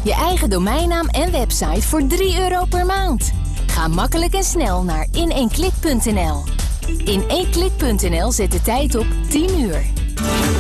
Je eigen domeinnaam en website voor €3 per maand. Ga makkelijk en snel naar in1klik.nl. In1klik.nl zet de tijd op 10 uur.